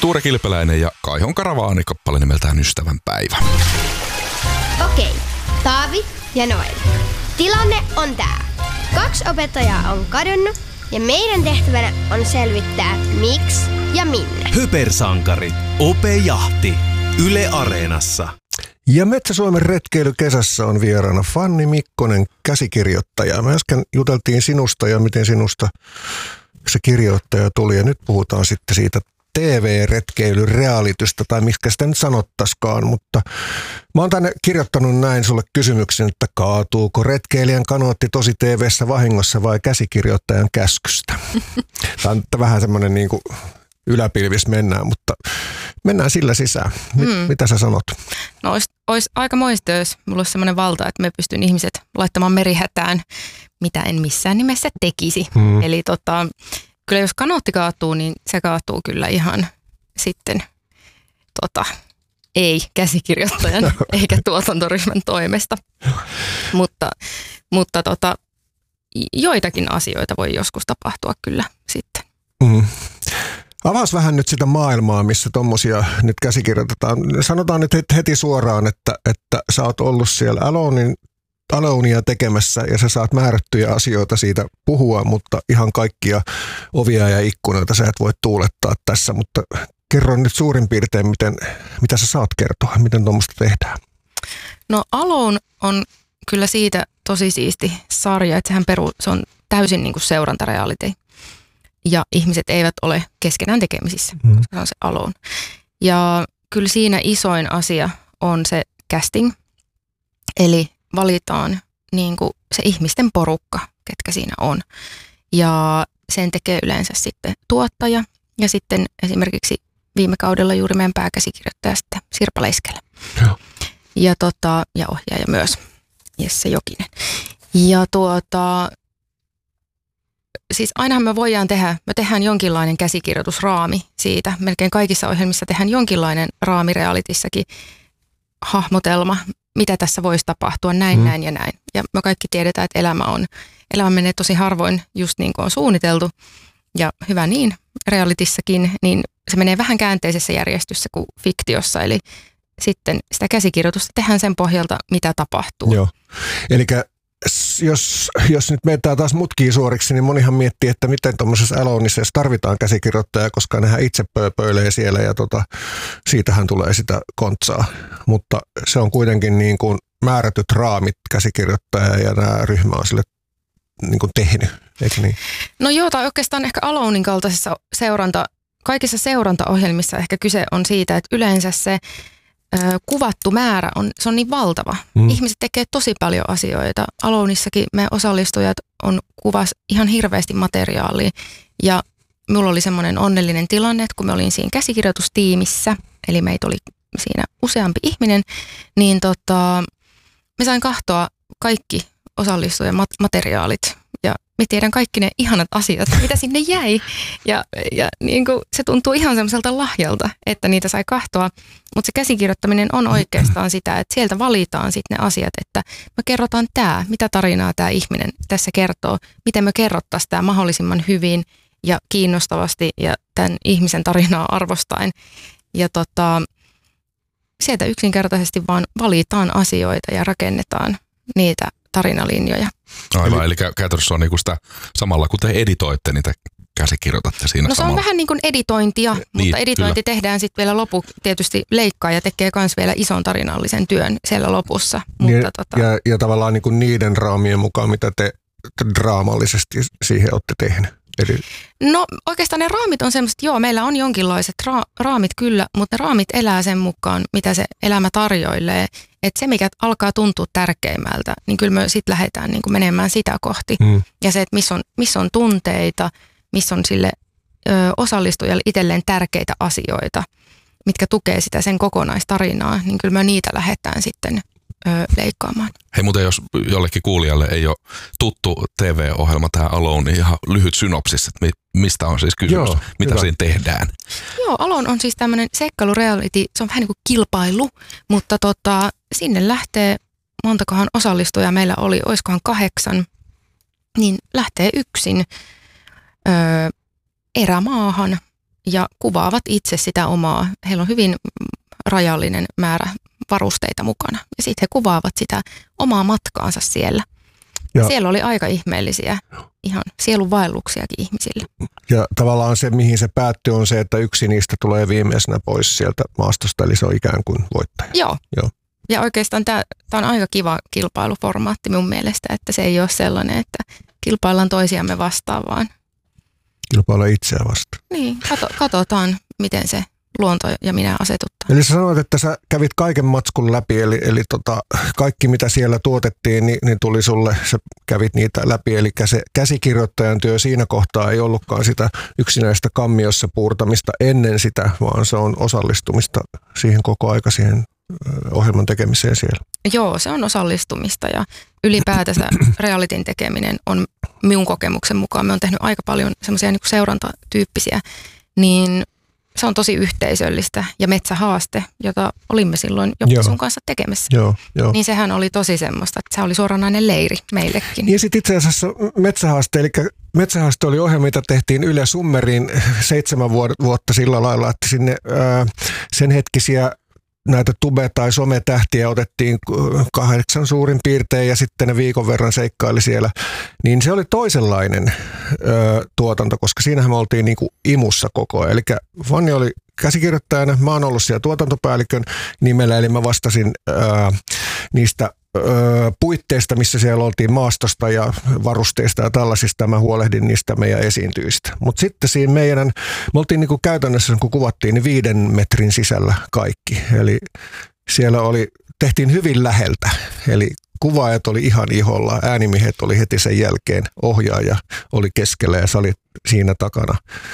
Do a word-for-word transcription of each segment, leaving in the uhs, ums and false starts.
Tuure Kilpeläinen ja Kaihon Karavaani kappale nimeltään Ystävän päivä. Okei, Taavi ja Noel. Tilanne on tää. Kaksi opettajaa on kadonnut ja meidän tehtävänä on selvittää miksi ja minne. Hypersankarit. Opejahti. Yle Areenassa. Ja Metsä-Suomen retkeilykesässä on vieraana Fanni Mikkonen, käsikirjoittaja. Me äsken juteltiin sinusta ja miten sinusta se kirjoittaja tuli. Ja nyt puhutaan sitten siitä T V-retkeilyrealitystä, tai miksi sitä nyt sanottaisikaan. Mutta mä oon tänne kirjoittanut näin sulle kysymyksen, että kaatuuko retkeilijän kanootti tosi T V:ssä vahingossa vai käsikirjoittajan käskystä? Tämä on vähän semmoinen niin kuin yläpilvis mennään, mutta mennään sillä sisään. Mit, mm. Mitä sä sanot? No olisi, olisi aika moista, jos mulla olisi semmoinen valta, että me pystyn ihmiset laittamaan merihätään, mitä en missään nimessä tekisi. Mm. Eli tota, kyllä jos kanootti kaatuu, niin se kaatuu kyllä ihan sitten tota, ei käsikirjoittajan eikä tuotantoryhmän toimesta. mutta mutta tota, joitakin asioita voi joskus tapahtua kyllä sitten. Mm. Avaas vähän nyt sitä maailmaa, missä tommosia nyt käsikirjoitetaan. Sanotaan nyt heti suoraan, että, että sä oot ollut siellä Alonein, Alonea tekemässä ja sä saat määrättyjä asioita siitä puhua, mutta ihan kaikkia ovia ja ikkunoita sä et voi tuulettaa tässä. Mutta kerro nyt suurin piirtein, miten, mitä sä saat kertoa, miten tuommoista tehdään. No Alone on kyllä siitä tosi siisti sarja, että sehän peru, se on täysin niin kuin seurantareality. Ja ihmiset eivät ole keskenään tekemisissä, mm. koska se on se Alone. Ja kyllä siinä isoin asia on se casting, eli valitaan niin kuin se ihmisten porukka, ketkä siinä on. Ja sen tekee yleensä sitten tuottaja ja sitten esimerkiksi viime kaudella juuri meidän pääkäsikirjoittaja sitten Sirpa Leiskelä. Joo. Ja, tota, ja ohjaaja myös, Jesse Jokinen. Ja tuota... Siis ainahan me voidaan tehdä, me tehdään jonkinlainen käsikirjoitusraami siitä. Melkein kaikissa ohjelmissa tehdään jonkinlainen raami realitissakin hahmotelma, mitä tässä voisi tapahtua näin, mm. näin ja näin. Ja me kaikki tiedetään, että elämä on, elämä menee tosi harvoin just niin kuin on suunniteltu. Ja hyvä niin, realitissakin, niin se menee vähän käänteisessä järjestyssä kuin fiktiossa. Eli sitten sitä käsikirjoitusta tehdään sen pohjalta, mitä tapahtuu. Joo, elikkä Jos, jos nyt meetään taas mutkia suoriksi, niin monihan miettii, että miten tuommoisessa Aloneissa, jos tarvitaan käsikirjoittajaa, koska nehän itse pööpöilee siellä ja tota, siitähän tulee sitä kontsaa. Mutta se on kuitenkin niin kuin määrätyt raamit käsikirjoittaja ja nämä ryhmä on sille niin kuin tehnyt, eikö niin? No joo, tai oikeastaan ehkä Alonein kaltaisessa seuranta, kaikissa seurantaohjelmissa ehkä kyse on siitä, että yleensä se kuvattu määrä on, se on niin valtava. Mm. Ihmiset tekee tosi paljon asioita. Aloneissakin me osallistujat on kuvas ihan hirveästi materiaalia. Ja minulla oli semmoinen onnellinen tilanne, että kun me olin siinä käsikirjoitustiimissä, eli meitä oli siinä useampi ihminen, niin tota, me sain kahtoa kaikki osallistujan materiaalit. Ja me tiedän kaikki ne ihanat asiat, mitä sinne jäi. Ja, ja niin kuin se tuntuu ihan semmoiselta lahjalta, että niitä sai kahtoa. Mutta se käsikirjoittaminen on oikeastaan sitä, että sieltä valitaan sitten ne asiat, että me kerrotaan tämä, mitä tarinaa tämä ihminen tässä kertoo. Miten me kerrottaisiin tämä mahdollisimman hyvin ja kiinnostavasti ja tämän ihmisen tarinaa arvostaen. Ja tota, sieltä yksinkertaisesti vaan valitaan asioita ja rakennetaan niitä tarinalinjoja. Aivan, eli käytännössä on niinku sitä samalla, kun te editoitte, niin te käsikirjoitatte siinä No se samalla. on vähän niin kuin editointia, niin, mutta editointi kyllä tehdään sitten vielä lopu, tietysti leikkaa ja tekee myös vielä ison tarinallisen työn siellä lopussa. Niin, mutta tota... ja, ja tavallaan niin kuin niiden raamien mukaan, mitä te draamallisesti siihen olette tehneet. Eli... No oikeastaan ne raamit on semmoiset, joo, meillä on jonkinlaiset ra- raamit kyllä, mutta ne raamit elää sen mukaan, mitä se elämä tarjoilee. Että se, mikä alkaa tuntua tärkeimmältä, niin kyllä me sitten lähdetään niin kuin menemään sitä kohti. Mm. Ja se, että missä on, missä on tunteita, missä on sille ö, osallistujalle itselleen tärkeitä asioita, mitkä tukee sitä sen kokonaistarinaa, niin kyllä me niitä lähdetään sitten ö, leikkaamaan. Hei, muuten jos jollekin kuulijalle ei ole tuttu T V-ohjelma tähän Alone, niin ihan lyhyt synopsis, että mistä on siis kysymys, Joo, mitä hyvä. Siinä tehdään? Joo, Alone on siis tämmöinen seikkailureality, se on vähän niin kuin kilpailu, mutta tota, sinne lähtee, montakohan osallistujaa meillä oli, oiskohan kahdeksan, niin lähtee yksin ö, erämaahan ja kuvaavat itse sitä omaa. Heillä on hyvin rajallinen määrä varusteita mukana. Ja sitten he kuvaavat sitä omaa matkaansa siellä. Ja siellä oli aika ihmeellisiä, ihan sielunvaelluksiakin ihmisille. Ja tavallaan se, mihin se päättyy, on se, että yksi niistä tulee viimeisenä pois sieltä maastosta, eli se on ikään kuin voittaja. Joo. Joo. Ja oikeastaan tämä on aika kiva kilpailuformaatti mun mielestä, että se ei ole sellainen, että kilpaillaan toisiamme vastaan, vaan kilpailla itseä vastaan. Niin, kato, katsotaan, miten se luonto ja minä asetuttaa. Eli sä sanoit, että sä kävit kaiken matskun läpi, eli, eli tota, kaikki mitä siellä tuotettiin, niin, niin tuli sulle, sä kävit niitä läpi, eli se käsikirjoittajan työ siinä kohtaa ei ollutkaan sitä yksinäistä kammiossa puurtamista ennen sitä, vaan se on osallistumista siihen koko aika siihen ohjelman tekemiseen siellä. Joo, se on osallistumista ja ylipäätänsä realityn tekeminen on minun kokemuksen mukaan. Me on tehnyt aika paljon semmoisia niin kuin seurantatyyppisiä, niin se on tosi yhteisöllistä ja metsähaaste, jota olimme silloin jo sun kanssa tekemässä. Joo, jo. Niin sehän oli tosi semmoista, että se oli suoranainen leiri meillekin. Ja sitten itse asiassa metsähaaste, eli metsähaaste oli ohjelma, mitä tehtiin Yle Summeriin seitsemän vuotta sillä lailla, että sinne ää, sen hetkisiä näitä tube- tai sometähtiä otettiin kahdeksan suurin piirtein ja sitten ne viikon verran seikkaili siellä. Niin se oli toisenlainen ö, tuotanto, koska siinähän me oltiin niinku imussa koko ajan. Eli Fanni oli käsikirjoittajana, mä oon ollut siellä tuotantopäällikön nimellä, eli mä vastasin ö, niistä ö, puitteista, missä siellä oltiin maastosta ja varusteista ja tällaisista. Mä huolehdin niistä meidän esiintyjistä. Mutta sitten siinä meidän, me oltiin niinku käytännössä, kun kuvattiin, niin viiden metrin sisällä kaikki. Eli siellä oli, tehtiin hyvin läheltä, eli kuvaajat oli ihan iholla, äänimiehet oli heti sen jälkeen, ohjaaja oli keskellä ja sä olit siinä takana.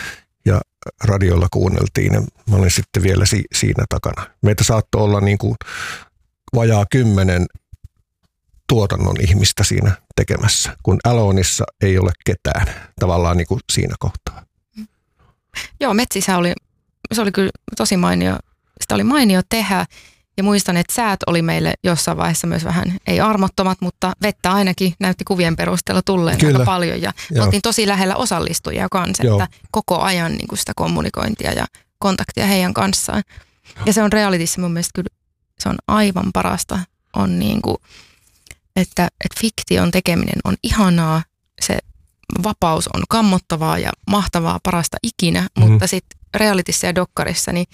Ja radiolla kuunneltiin ja mä olin sitten vielä si- siinä takana. Meitä saattoi olla niin kuin vajaa kymmenen tuotannon ihmistä siinä tekemässä, kun Alonessa ei ole ketään tavallaan niin kuin siinä kohtaa. Joo, metsissä oli, se oli kyllä tosi mainio, sitä oli mainio tehdä. Ja muistan, että säät oli meille jossain vaiheessa myös vähän, ei armottomat, mutta vettä ainakin näytti kuvien perusteella tulleen aika paljon. Ja me oltiin tosi lähellä osallistujia kanssa, Joo. että koko ajan niin kuin sitä kommunikointia ja kontaktia heidän kanssaan. Ja se on realityssä mun mielestä kyllä, se on aivan parasta, on niin kuin, että, että fiktion tekeminen on ihanaa, se vapaus on kammottavaa ja mahtavaa, parasta ikinä, mm. mutta sitten realityssä ja dokkarissa, niin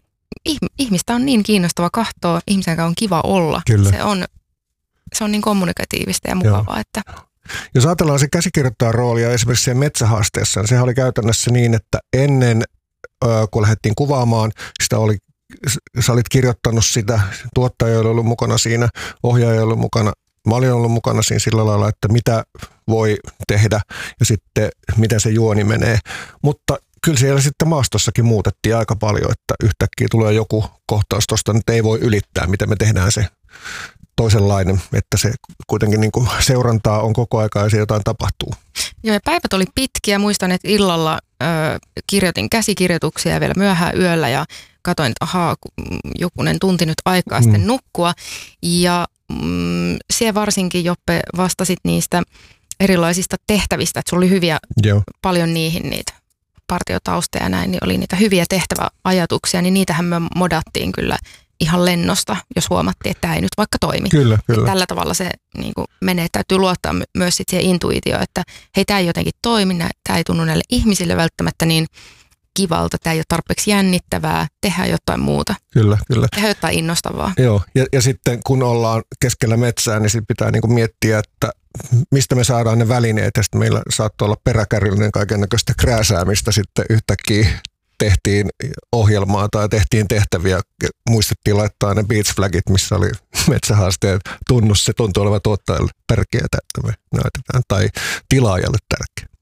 ihmistä on niin kiinnostava katsoa, ihmisen kanssa on kiva olla. Kyllä. Se on, se on niin kommunikatiivista ja mukavaa. Että jos ajatellaan se käsikirjoittajan roolia esimerkiksi siellä metsähaasteessa, niin sehän oli käytännössä niin, että ennen kun lähdettiin kuvaamaan, sitä oli, sä olit kirjoittanut sitä, tuottaja oli ollut mukana siinä, ohjaaja oli ollut mukana, mä olin ollut mukana siinä sillä lailla, että mitä voi tehdä ja sitten miten se juoni menee. Mutta kyllä siellä sitten maastossakin muutettiin aika paljon, että yhtäkkiä tulee joku kohtaus tuosta, nyt ei voi ylittää, miten me tehdään se toisenlainen, että se kuitenkin niin kuin seurantaa on koko aika ja se jotain tapahtuu. Joo, ja päivät oli pitkiä. Muistan, että illalla ö, kirjoitin käsikirjoituksia vielä myöhään yöllä ja katsoin, että ahaa, jokunen tunti nyt aikaa mm. sitten nukkua. Ja mm, siellä varsinkin, Joppe, vastasit niistä erilaisista tehtävistä, että sulla oli hyviä Joo. paljon niihin niitä partiotausta ja näin, niin oli niitä hyviä tehtäväajatuksia, niin niitähän me modattiin kyllä ihan lennosta, jos huomattiin, että tämä ei nyt vaikka toimi. Kyllä, kyllä. Tällä tavalla se niin kuin menee. Täytyy luottaa myös sit siihen intuitioon, että hei, tämä ei jotenkin toimi, tämä ei tunnu näille ihmisille välttämättä niin kivalta, tämä ei ole tarpeeksi jännittävää, tehdään jotain muuta. Kyllä, kyllä. Tehdään jotain innostavaa. Joo, ja, ja sitten kun ollaan keskellä metsää, niin sitten pitää niinku miettiä, että mistä me saadaan ne välineet, ja sitten meillä saattoi olla peräkärryllinen kaikennäköistä krääsäämistä sitten yhtäkkiä tehtiin ohjelmaa tai tehtiin tehtäviä, muistettiin laittaa ne beach flagit, missä oli metsähaasteet tunnus, se tuntuu olevan tuottajalle tärkeää, että me näytetään, tai tilaajalle tärkeää.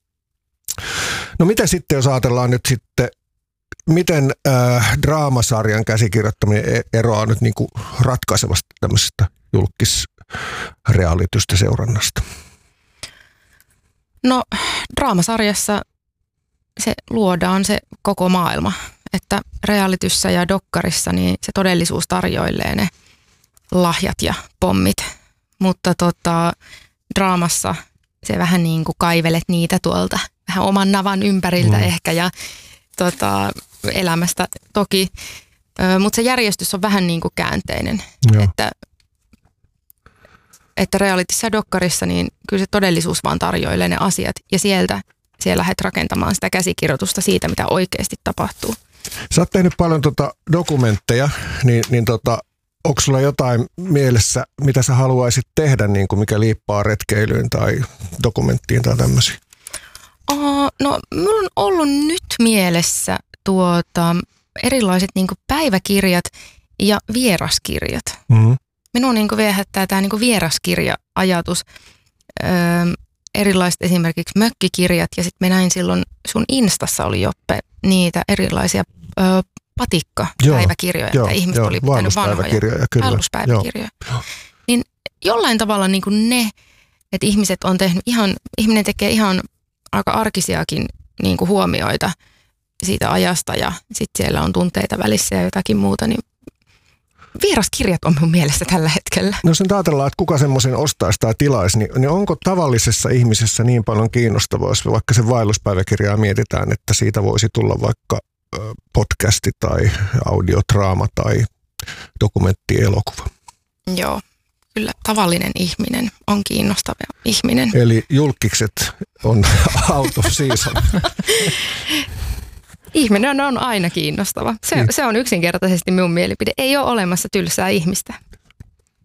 No miten sitten, jos ajatellaan nyt sitten, miten äh, draamasarjan käsikirjoittaminen eroaa nyt niin kuin ratkaisevasti tämmöisestä julkisrealitystä seurannasta? No draamasarjassa se luodaan se koko maailma, että realityssä ja dokkarissa niin se todellisuus tarjoilee ne lahjat ja pommit, mutta tota, draamassa se vähän niin kuin kaivelet niitä tuolta vähän oman navan ympäriltä mm. ehkä ja tota, elämästä toki, mutta se järjestys on vähän niin kuin käänteinen, Joo. että että realityssä ja dokkarissa niin kyllä se todellisuus vaan tarjoilee ne asiat ja sieltä siellä lähdet rakentamaan sitä käsikirjoitusta siitä, mitä oikeasti tapahtuu. Sä oot tehnyt paljon tota dokumentteja, niin, niin tota, onko sulla jotain mielessä, mitä sä haluaisit tehdä, niin kuin mikä liippaa retkeilyyn tai dokumenttiin tai tämmöisiin? Oh, no, minulla on ollut nyt mielessä tuota, erilaiset niin kuin päiväkirjat ja vieraskirjat. Mm-hmm. Minua niin kuin viehättää tämä niin kuin vieraskirja-ajatus. Öö, erilaiset esimerkiksi mökkikirjat ja sitten me näin silloin sun Instassa oli Joppe niitä erilaisia öö, patikkapäiväkirjoja, että ihmiset joo, oli pitänyt vanhoja vaelluspäiväkirjoja. Niin jollain tavalla niin kuin ne, että ihmiset on tehnyt ihan, ihminen tekee ihan aika arkisiakin niin kuin huomioita siitä ajasta ja sitten siellä on tunteita välissä ja jotakin muuta, niin vieraskirjat on mun mielestä tällä hetkellä. No sen ajatellaan, että kuka semmoisen ostaisi tai tilaisi, niin, niin onko tavallisessa ihmisessä niin paljon kiinnostavaa, jos vaikka sen vaelluspäiväkirjaa mietitään, että siitä voisi tulla vaikka podcasti tai audiodraama tai dokumenttielokuva? Joo, kyllä tavallinen ihminen on kiinnostava ihminen. Eli julkikset on out of season. Ihminen on aina kiinnostava. Se, se on yksinkertaisesti minun mielipide. Ei ole olemassa tylsää ihmistä.